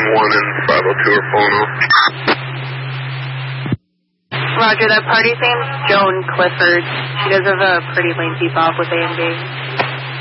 1 and 502 are pulling off. Roger, that party's name's Joan Clifford. She does have a pretty lengthy bob with A&B.